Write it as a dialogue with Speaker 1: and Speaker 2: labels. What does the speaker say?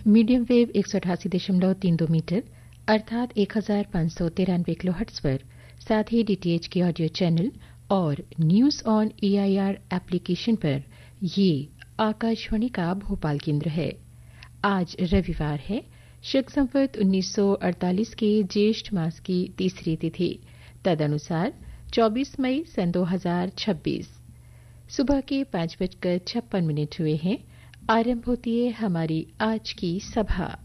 Speaker 1: Medium wave 188.32 metre अर्थात 1593 kilohertz पर, साथ ही डीटीएच के ऑडियो चैनल और न्यूज ऑन एआईआर एप्लीकेशन पर ये आकाशवाणी का भोपाल केंद्र है। आज रविवार है, शक संवत 1948 के ज्येष्ठ मास की तीसरी तिथि, तदनुसार 24 मई सन 2026। सुबह के 5:56 हुए हैं। आरंभ होती है हमारी आज की सभा।